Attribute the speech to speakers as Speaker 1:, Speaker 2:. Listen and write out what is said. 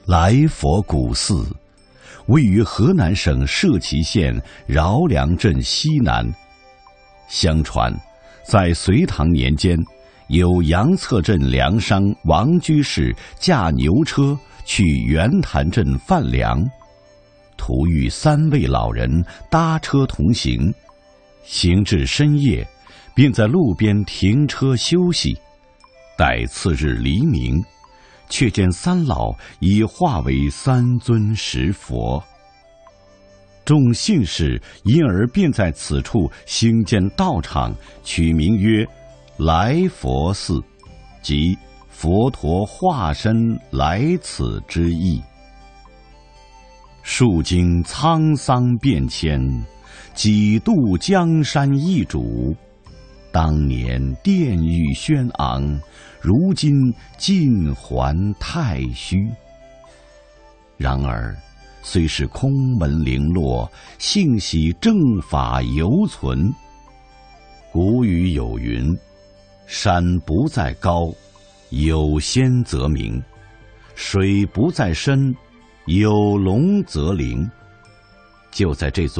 Speaker 1: 来佛古寺位于河南省社旗县饶梁镇西南。相传，在隋唐年间，有杨策镇粮商王居士驾牛车去圆潭镇贩粮，途遇3位老人搭车同行，行至深夜，便在路边停车休息。待次日黎明，却见3老已化为3尊石佛。众信士因而便在此处兴建道场，取名曰来佛寺，即佛陀化身来此之意。数经沧桑变迁，几度江山易主。当年殿宇轩昂，如今尽还太虚。然而，虽是空门零落，幸喜正法犹存。古语有云：山不在高，有仙则名；水不在深，有龙则灵。就在这座